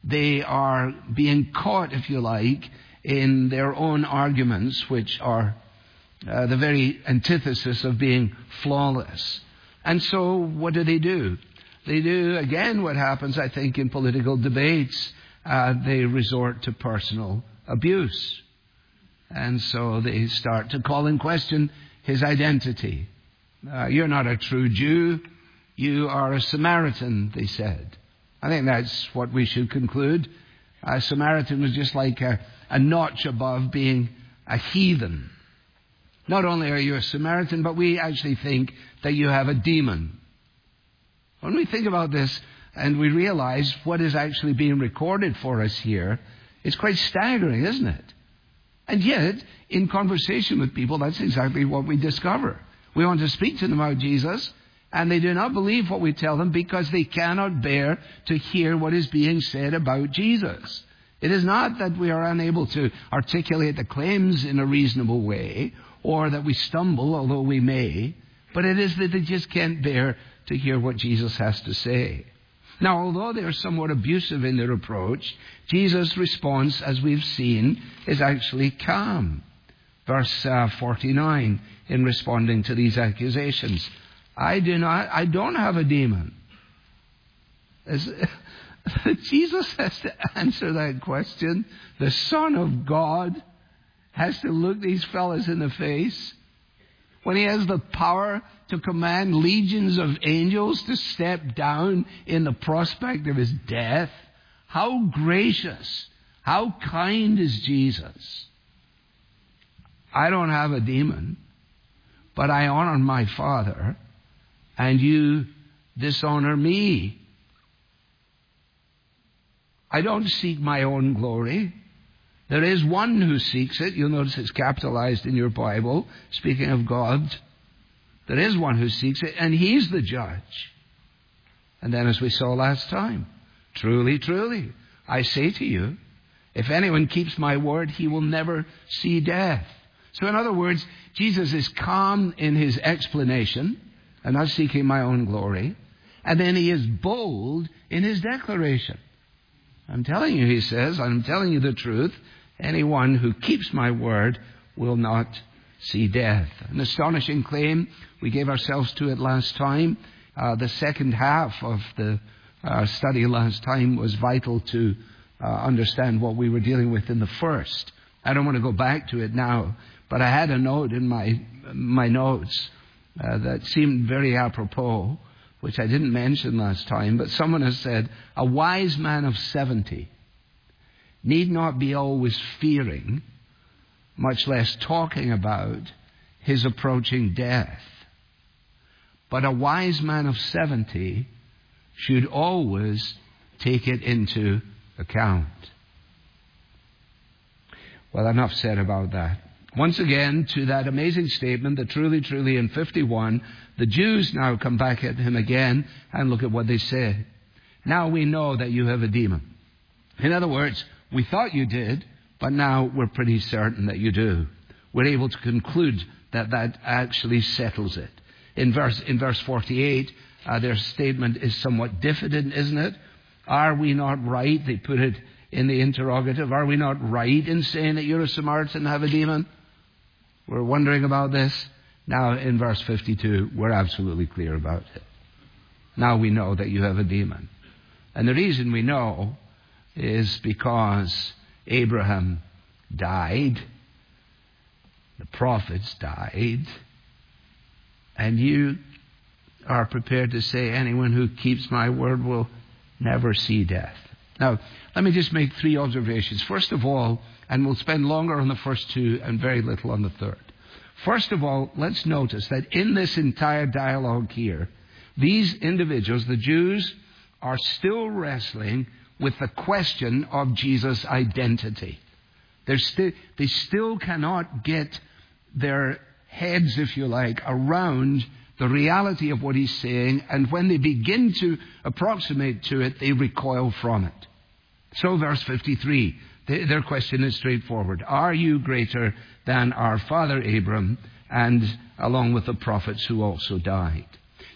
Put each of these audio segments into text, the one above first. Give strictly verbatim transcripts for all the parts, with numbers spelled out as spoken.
they are being caught, if you like, in their own arguments, which are uh, the very antithesis of being flawless. And so what do they do? They do, again, what happens, I think, in political debates. Uh, they resort to personal abuse. And so they start to call in question his identity. Uh, you're not a true Jew. You are a Samaritan, they said. I think that's what we should conclude. A Samaritan was just like a, a notch above being a heathen. Not only are you a Samaritan, but we actually think that you have a demon. When we think about this and we realize what is actually being recorded for us here, it's quite staggering, isn't it? And yet, in conversation with people, that's exactly what we discover. We want to speak to them about Jesus, and they do not believe what we tell them because they cannot bear to hear what is being said about Jesus. It is not that we are unable to articulate the claims in a reasonable way, or that we stumble, although we may, but it is that they just can't bear to hear what Jesus has to say. Now, although they are somewhat abusive in their approach, Jesus' response, as we've seen, is actually calm. Verse uh, forty-nine, in responding to these accusations, I do not, I don't have a demon. As, Jesus has to answer that question. The Son of God has to look these fellas in the face when he has the power to command legions of angels to step down in the prospect of his death. How gracious, how kind is Jesus? I don't have a demon, but I honor my Father, and you dishonor me. I don't seek my own glory. There is one who seeks it. You'll notice it's capitalized in your Bible, speaking of God. There is one who seeks it, and he's the judge. And then, as we saw last time, truly, truly, I say to you, if anyone keeps my word, he will never see death. So in other words, Jesus is calm in his explanation, and not seeking my own glory. And then he is bold in his declaration. I'm telling you, he says, I'm telling you the truth. Anyone who keeps my word will not see death. An astonishing claim. We gave ourselves to it last time. Uh, the second half of the uh, study last time was vital to uh, understand what we were dealing with in the first. I don't want to go back to it now, but I had a note in my my notes uh, that seemed very apropos, which I didn't mention last time, but someone has said, a wise man of seventy need not be always fearing, much less talking about, his approaching death. But a wise man of seventy should always take it into account. Well, enough said about that. Once again, to that amazing statement that truly, truly in fifty-one, the Jews now come back at him again and look at what they say. Now we know that you have a demon. In other words, we thought you did, but now we're pretty certain that you do. We're able to conclude that that actually settles it. In verse, in verse forty-eight, uh, their statement is somewhat diffident, isn't it? Are we not right? They put it in the interrogative. Are we not right in saying that you're a Samaritan and have a demon? We're wondering about this. Now in verse fifty-two, we're absolutely clear about it. Now we know that you have a demon. And the reason we know is because Abraham died, the prophets died, and you are prepared to say anyone who keeps my word will never see death. Now, let me just make three observations. First of all, and we'll spend longer on the first two and very little on the third. First of all, let's notice that in this entire dialogue here, these individuals, the Jews, are still wrestling with the question of Jesus' identity. They're sti- they still cannot get their heads, if you like, around the reality of what he's saying, and when they begin to approximate to it, they recoil from it. So verse fifty-three, they, their question is straightforward. Are you greater than our father Abram, and along with the prophets who also died?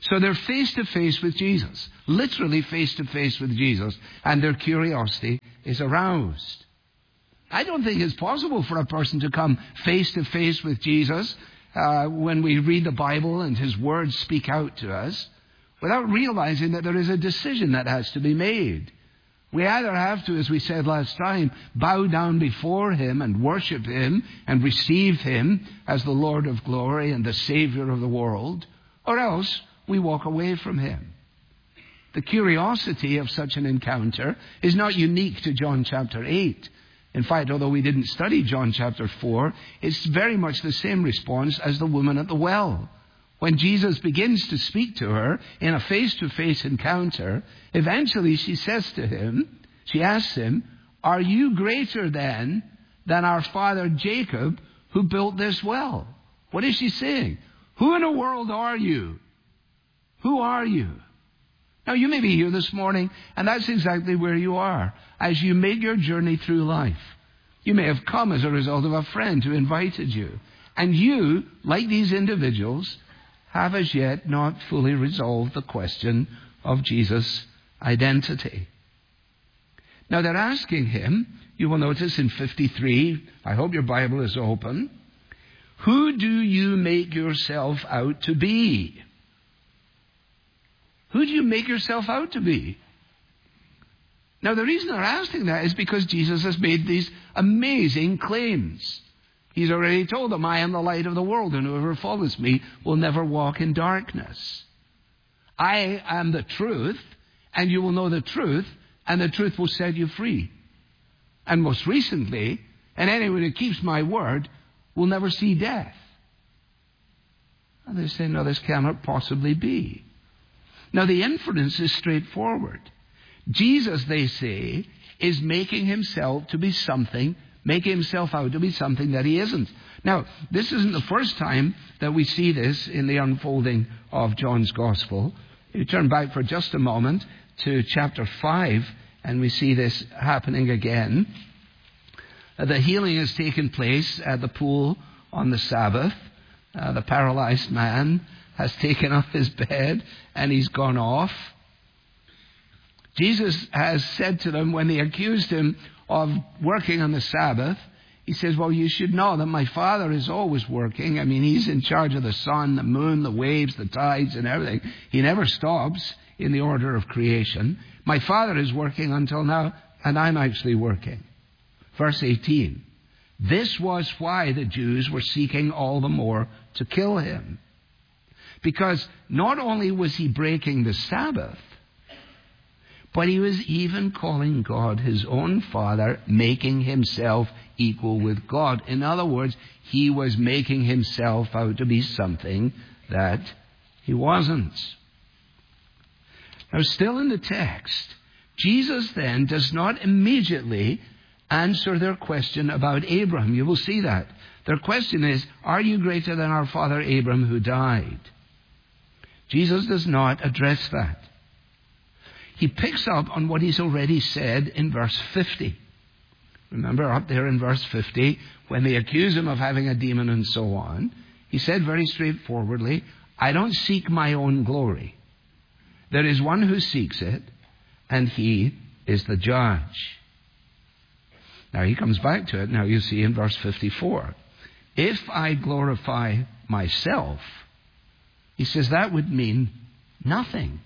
So they're face to face with Jesus, literally face to face with Jesus, and their curiosity is aroused. I don't think it's possible for a person to come face to face with Jesus uh, when we read the Bible and His words speak out to us without realizing that there is a decision that has to be made. We either have to, as we said last time, bow down before Him and worship Him and receive Him as the Lord of glory and the Savior of the world, or else we walk away from Him. The curiosity of such an encounter is not unique to John chapter eight. In fact, although we didn't study John chapter four, it's very much the same response as the woman at the well. When Jesus begins to speak to her in a face-to-face encounter, eventually she says to him, she asks him, "Are you greater then than our father Jacob who built this well?" What is she saying? Who in the world are you? Who are you? Now, you may be here this morning, and that's exactly where you are as you make your journey through life. You may have come as a result of a friend who invited you. And you, like these individuals, have as yet not fully resolved the question of Jesus' identity. Now, they're asking him, you will notice in fifty-three, I hope your Bible is open, "Who do you make yourself out to be?" Who do you make yourself out to be? Now, the reason they're asking that is because Jesus has made these amazing claims. He's already told them, "I am the light of the world, and whoever follows me will never walk in darkness. I am the truth, and you will know the truth, and the truth will set you free. And most recently, and anyone who keeps my word will never see death." And they say, "No, this cannot possibly be." Now, the inference is straightforward. Jesus, they say, is making himself to be something, making himself out to be something that he isn't. Now, this isn't the first time that we see this in the unfolding of John's Gospel. You turn back for just a moment to chapter five, and we see this happening again. The healing has taken place at the pool on the Sabbath. Uh, the paralyzed man has taken up his bed and he's gone off. Jesus has said to them when they accused him of working on the Sabbath, he says, "Well, you should know that my Father is always working. I mean, he's in charge of the sun, the moon, the waves, the tides, and everything. He never stops in the order of creation. My Father is working until now, and I'm actually working." Verse eighteen. This was why the Jews were seeking all the more to kill him. Because not only was he breaking the Sabbath, but he was even calling God his own Father, making himself equal with God. In other words, he was making himself out to be something that he wasn't. Now, still in the text, Jesus then does not immediately answer their question about Abraham. You will see that. Their question is, "Are you greater than our father Abraham who died?" Jesus does not address that. He picks up on what he's already said in verse fifty. Remember up there in verse fifty, when they accuse him of having a demon and so on, he said very straightforwardly, "I don't seek my own glory. There is one who seeks it, and he is the judge." Now he comes back to it. Now you see in verse fifty-four, "If I glorify myself," he says, "that would mean nothing.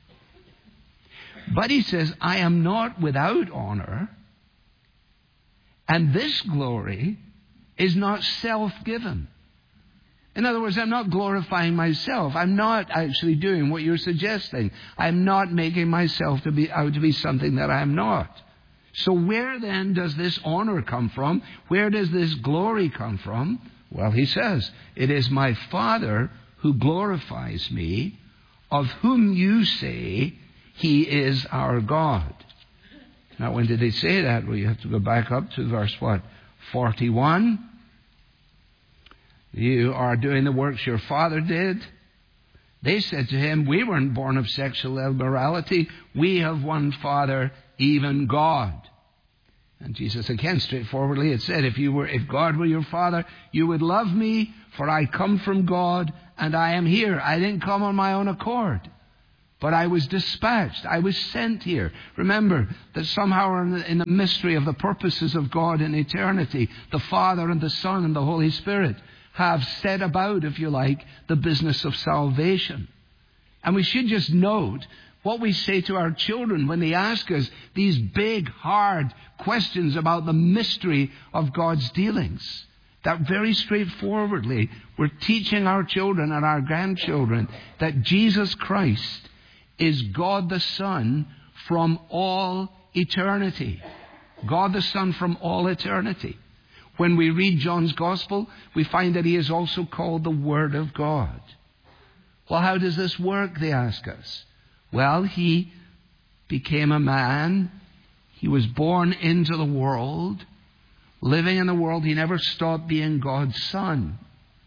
But," he says, "I am not without honor, and this glory is not self-given." In other words, I'm not glorifying myself. I'm not actually doing what you're suggesting. I'm not making myself to be out to be something that I'm not. So where then does this honor come from? Where does this glory come from? Well, he says, "It is my Father who glorifies me, of whom you say he is our God." Now, when did they say that? Well, you have to go back up to verse what? forty-one. "You are doing the works your father did." They said to him, "We weren't born of sexual immorality. We have one Father, even God." And Jesus again straightforwardly had said, if you were, if God were your Father, you would love me, for I come from God and I am here. I didn't come on my own accord, but I was dispatched. I was sent here. Remember that somehow in the, in the mystery of the purposes of God in eternity, the Father and the Son and the Holy Spirit have set about, if you like, the business of salvation. And we should just note what we say to our children when they ask us these big, hard questions about the mystery of God's dealings. That very straightforwardly, we're teaching our children and our grandchildren that Jesus Christ is God the Son from all eternity. God the Son from all eternity. When we read John's Gospel, we find that he is also called the Word of God. Well, how does this work, they ask us? Well, he became a man. He was born into the world. Living in the world, he never stopped being God's Son.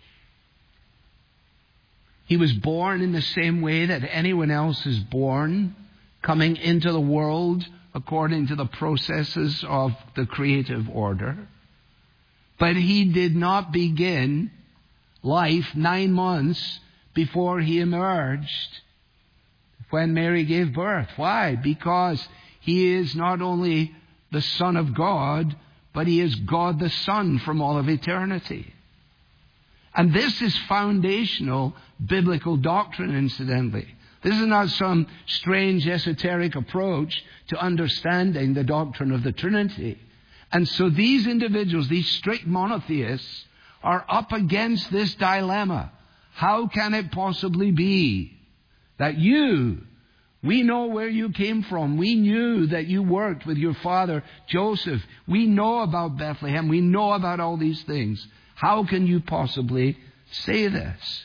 He was born in the same way that anyone else is born, coming into the world according to the processes of the creative order. But he did not begin life nine months before he emerged when Mary gave birth. Why? Because he is not only the Son of God, but he is God the Son from all of eternity. And this is foundational biblical doctrine, incidentally. This is not some strange esoteric approach to understanding the doctrine of the Trinity. And so these individuals, these strict monotheists, are up against this dilemma. How can it possibly be that you, we know where you came from. We knew that you worked with your father Joseph. We know about Bethlehem. We know about all these things. How can you possibly say this?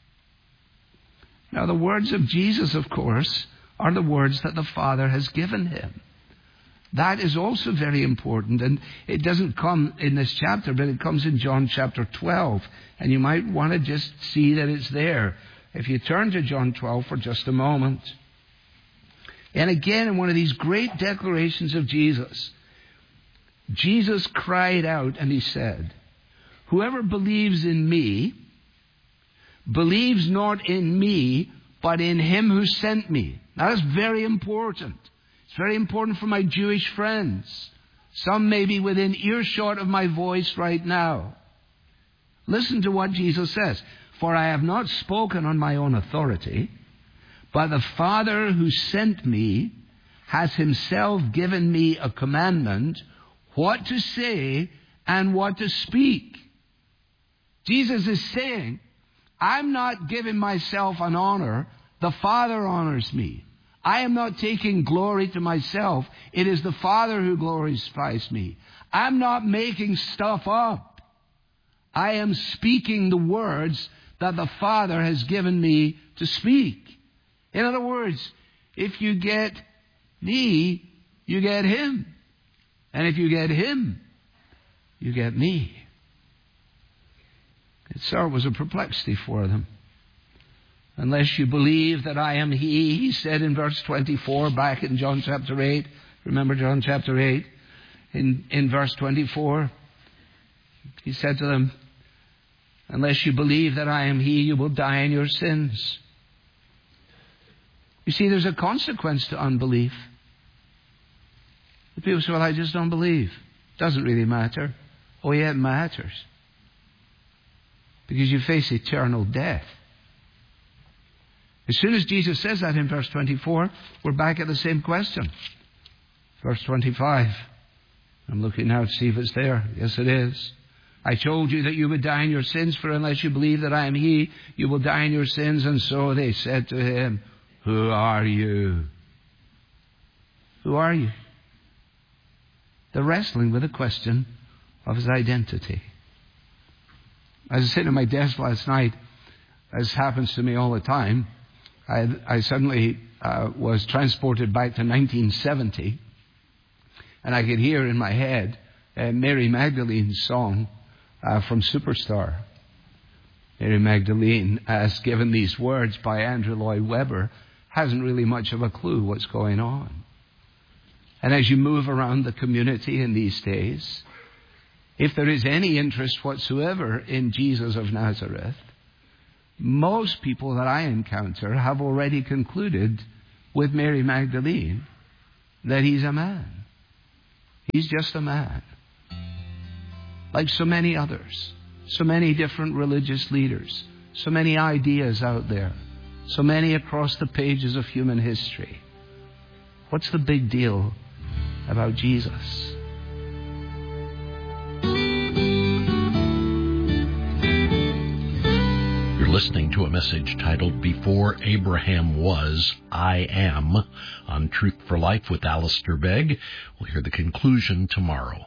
Now, the words of Jesus, of course, are the words that the Father has given him. That is also very important. And it doesn't come in this chapter, but it comes in John chapter twelve. And you might want to just see that it's there. If you turn to John twelve for just a moment. And again, in one of these great declarations of Jesus, Jesus cried out and he said, whoever believes in me, believes not in me, but in him who sent me. Now that's very important. It's very important for my Jewish friends. Some may be within earshot of my voice right now. Listen to what Jesus says. For I have not spoken on my own authority, but the Father who sent me has himself given me a commandment what to say and what to speak. Jesus is saying, I'm not giving myself an honor. The Father honors me. I am not taking glory to myself. It is the Father who glorifies me. I'm not making stuff up. I am speaking the words that the Father has given me to speak. In other words, if you get me, you get him. And if you get him, you get me. It sort of was a perplexity for them. Unless you believe that I am he, he said in verse twenty-four, back in John chapter eight. Remember John chapter eight? In, in verse twenty-four, he said to them, unless you believe that I am he, you will die in your sins. You see, there's a consequence to unbelief. The people say, well, I just don't believe. Doesn't really matter. Oh, yeah, it matters. Because you face eternal death. As soon as Jesus says that in verse twenty-four, we're back at the same question. Verse twenty-five. I'm looking now to see if it's there. Yes, it is. I told you that you would die in your sins, for unless you believe that I am he, you will die in your sins. And so they said to him, who are you? Who are you? They're wrestling with the question of his identity. I was sitting at my desk last night, as happens to me all the time. I, I suddenly uh, was transported back to nineteen seventy, and I could hear in my head uh, Mary Magdalene's song uh, from Superstar. Mary Magdalene, as given these words by Andrew Lloyd Webber, hasn't really much of a clue what's going on. And as you move around the community in these days, if there is any interest whatsoever in Jesus of Nazareth, most people that I encounter have already concluded with Mary Magdalene that he's a man. He's just a man. Like so many others, so many different religious leaders, so many ideas out there, so many across the pages of human history. What's the big deal about Jesus? You're listening to a message titled Before Abraham Was, I Am, on Truth for Life with Alistair Begg. We'll hear the conclusion tomorrow.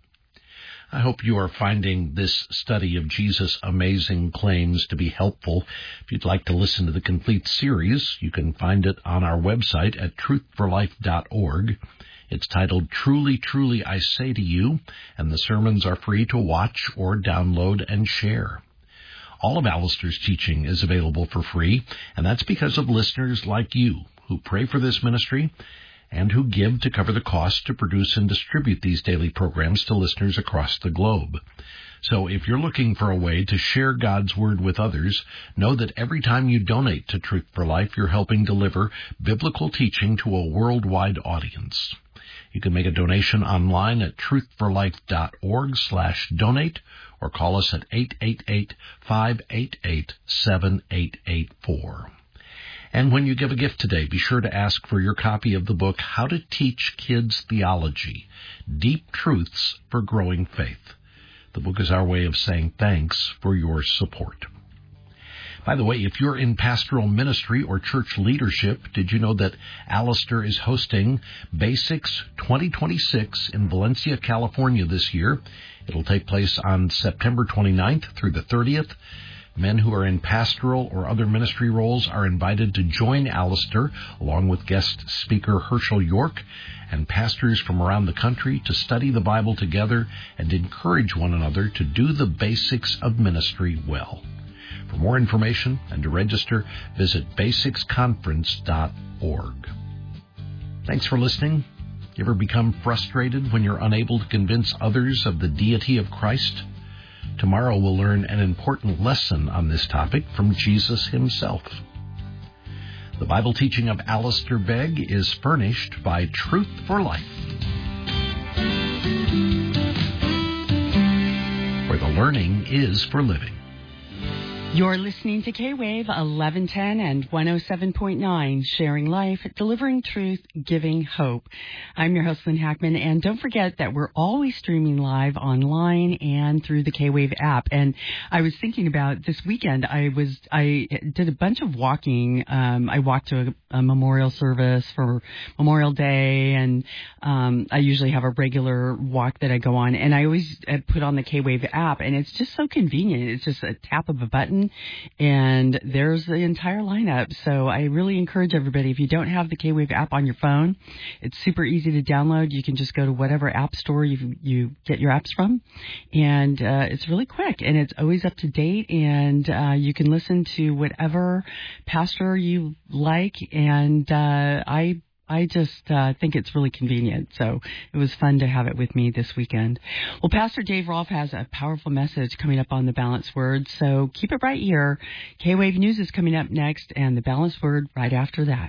I hope you are finding this study of Jesus' amazing claims to be helpful. If you'd like to listen to the complete series, you can find it on our website at truth for life dot org. It's titled Truly, Truly, I Say to You, and the sermons are free to watch or download and share. All of Alistair's teaching is available for free, and that's because of listeners like you who pray for this ministry and who give to cover the cost to produce and distribute these daily programs to listeners across the globe. So if you're looking for a way to share God's Word with others, know that every time you donate to Truth for Life, you're helping deliver biblical teaching to a worldwide audience. You can make a donation online at truth for life dot org slash donate or call us at eight eight eight, five eight eight, seven eight eight four. And when you give a gift today, be sure to ask for your copy of the book, How to Teach Kids Theology, Deep Truths for Growing Faith. The book is our way of saying thanks for your support. By the way, if you're in pastoral ministry or church leadership, did you know that Alistair is hosting Basics twenty twenty-six in Valencia, California this year? It'll take place on September twenty-ninth through the thirtieth. Men who are in pastoral or other ministry roles are invited to join Alistair, along with guest speaker Herschel York, and pastors from around the country to study the Bible together and encourage one another to do the basics of ministry well. For more information and to register, visit basics conference dot org. Thanks for listening. You ever become frustrated when you're unable to convince others of the deity of Christ? Tomorrow we'll learn an important lesson on this topic from Jesus himself. The Bible teaching of Alistair Begg is furnished by Truth for Life, where the learning is for living. You're listening to K-Wave eleven ten and one oh seven point nine, sharing life, delivering truth, giving hope. I'm your host, Lynn Hackman, and don't forget that we're always streaming live online and through the K-Wave app. And I was thinking about this weekend, I was I did a bunch of walking. Um, I walked to a, a memorial service for Memorial Day, and um, I usually have a regular walk that I go on, and I always put on the K-Wave app, and it's just so convenient. It's just a tap of a button, and there's the entire lineup. So I really encourage everybody, if you don't have the K-Wave app on your phone, it's super easy to download. You can just go to whatever app store you you get your apps from, and uh, it's really quick, and it's always up to date, and uh, you can listen to whatever pastor you like, and uh, I I just uh, think it's really convenient. So it was fun to have it with me this weekend. Well, Pastor Dave Rolfe has a powerful message coming up on the Balanced Word, so keep it right here. K-Wave News is coming up next, and the Balanced Word right after that.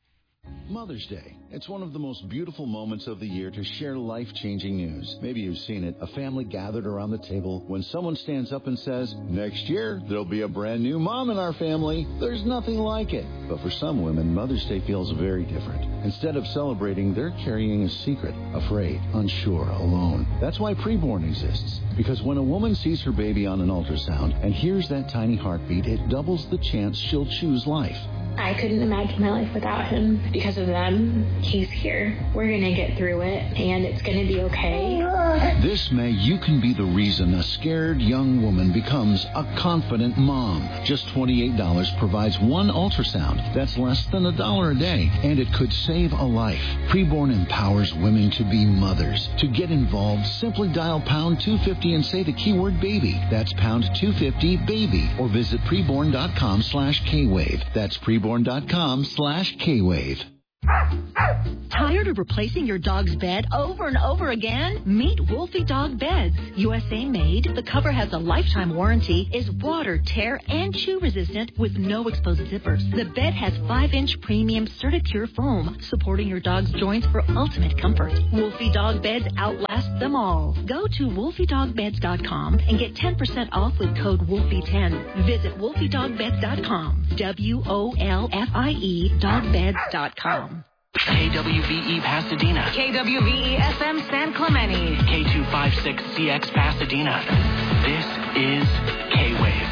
Mother's Day. It's one of the most beautiful moments of the year to share life-changing news. Maybe you've seen it, a family gathered around the table when someone stands up and says, next year, there'll be a brand new mom in our family. There's nothing like it. But for some women, Mother's Day feels very different. Instead of celebrating, they're carrying a secret, afraid, unsure, alone. That's why Preborn exists. Because when a woman sees her baby on an ultrasound and hears that tiny heartbeat, it doubles the chance she'll choose life. I couldn't imagine my life without him. Because of them, he's here. We're going to get through it, and it's going to be okay. This May, you can be the reason a scared young woman becomes a confident mom. Just twenty-eight dollars provides one ultrasound. That's less than a dollar a day, and it could save a life. Preborn empowers women to be mothers. To get involved, simply dial pound two fifty and say the keyword baby. That's pound two fifty baby, or visit preborn.com slash K-Wave. That's preborn.com slash K-Wave. Tired Tired of replacing your dog's bed over and over again? Meet Wolfie Dog Beds. U S A made, the cover has a lifetime warranty, is water, tear, and chew resistant with no exposed zippers. The bed has five inch premium CertiPure foam, supporting your dog's joints for ultimate comfort. Wolfie Dog Beds outlast them all. Go to wolfie dog beds dot com and get ten percent off with code Wolfie ten. Visit wolfie dog beds dot com. W O L F I E dog beds dot com. K W V E Pasadena. K W V E F M San Clemente. K two fifty-six C X Pasadena. This is K-Wave.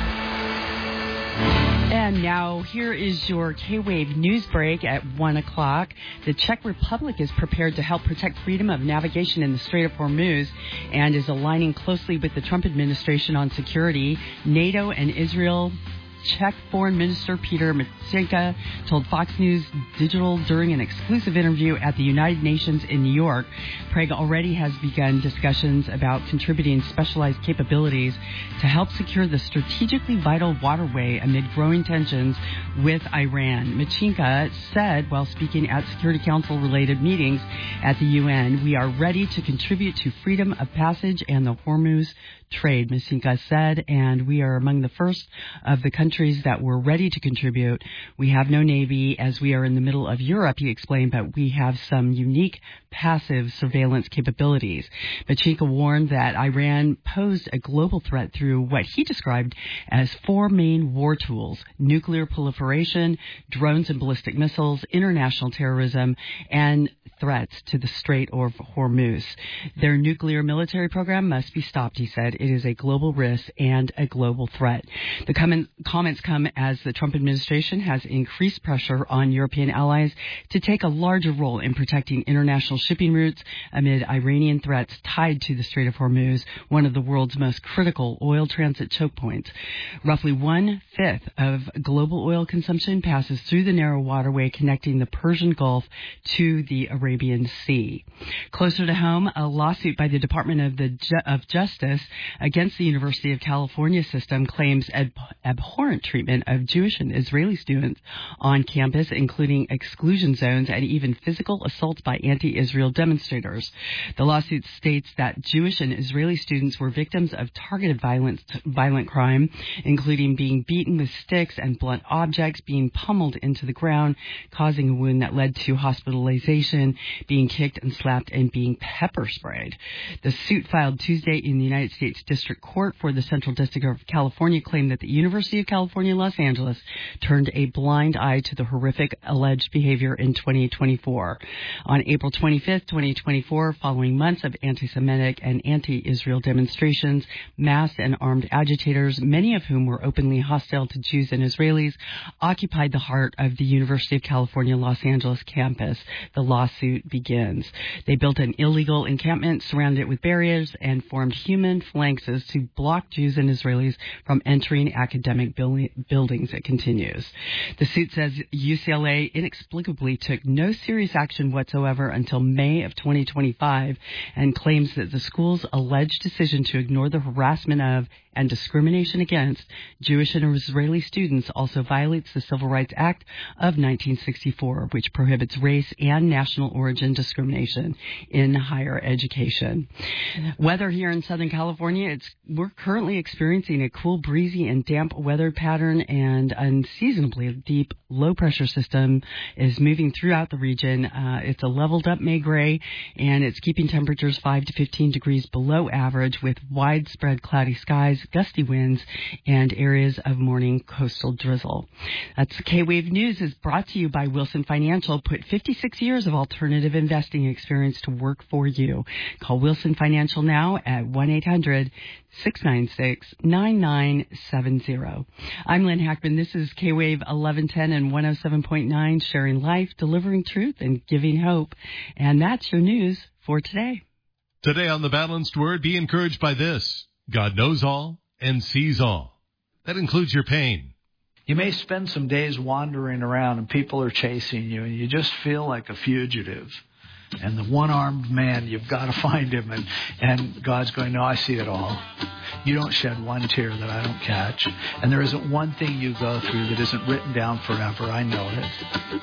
And now, here is your K-Wave news break at one o'clock. The Czech Republic is prepared to help protect freedom of navigation in the Strait of Hormuz and is aligning closely with the Trump administration on security. NATO and Israel. Czech Foreign Minister Peter Matejka told Fox News Digital during an exclusive interview at the United Nations in New York. Prague already has begun discussions about contributing specialized capabilities to help secure the strategically vital waterway amid growing tensions with Iran. Matejka said while speaking at Security Council-related meetings at the U N, "We are ready to contribute to freedom of passage and the Hormuz trade," Matejka said, "and we are among the first of the countries that were ready to contribute. We have no navy as we are in the middle of Europe," he explained, "but we have some unique passive surveillance capabilities." Matejka warned that Iran posed a global threat through what he described as four main war tools: nuclear proliferation, drones and ballistic missiles, international terrorism, and threats to the Strait of Hormuz. Their nuclear military program must be stopped, he said. It is a global risk and a global threat. The com- comments come as the Trump administration has increased pressure on European allies to take a larger role in protecting international shipping routes amid Iranian threats tied to the Strait of Hormuz, one of the world's most critical oil transit choke points. Roughly one-fifth of global oil consumption passes through the narrow waterway connecting the Persian Gulf to the Arabian Sea. Closer to home, a lawsuit by the Department of, the Ju- of Justice against the University of California system claims ab- abhorrent treatment of Jewish and Israeli students on campus, including exclusion zones and even physical assaults by anti-Israel demonstrators. The lawsuit states that Jewish and Israeli students were victims of targeted violence, violent crime, including being beaten with sticks and blunt objects, being pummeled into the ground, causing a wound that led to hospitalization, being kicked and slapped, and being pepper sprayed. The suit filed Tuesday in the United States District Court for the Central District of California claimed that the University of California, Los Angeles turned a blind eye to the horrific alleged behavior in twenty twenty-four. On April twenty-fifth, twenty twenty-four, following months of anti-Semitic and anti-Israel demonstrations, masked and armed agitators, many of whom were openly hostile to Jews and Israelis, occupied the heart of the University of California, Los Angeles campus. The lawsuit begins. They built an illegal encampment, surrounded it with barriers, and formed human phalanxes to block Jews and Israelis from entering academic buildings. It continues. The suit says U C L A inexplicably took no serious action whatsoever until May of twenty twenty-five and claims that the school's alleged decision to ignore the harassment of and discrimination against Jewish and Israeli students also violates the Civil Rights Act of nineteen sixty-four, which prohibits race and national origin discrimination in higher education. Weather here in Southern California, it's we're currently experiencing a cool, breezy, and damp weather pattern, and unseasonably deep low-pressure system is moving throughout the region. Uh, it's a leveled-up May gray, and it's keeping temperatures five to fifteen degrees below average with widespread cloudy skies, gusty winds, and areas of morning coastal drizzle. That's K-Wave News is brought to you by Wilson Financial. Put fifty-six years of alternative investing experience to work for you. Call Wilson Financial now at one eight hundred six nine six nine nine seven zero. I'm Lynn Hackman. This is K-Wave eleven ten and one oh seven point nine, sharing life, delivering truth, and giving hope. And that's your news for today. Today on The Balanced Word, be encouraged by this. God knows all and sees all. That includes your pain. You may spend some days wandering around and people are chasing you and you just feel like a fugitive. And the one-armed man, you've got to find him. And, and God's going, no, I see it all. You don't shed one tear that I don't catch. And there isn't one thing you go through that isn't written down forever. I know it.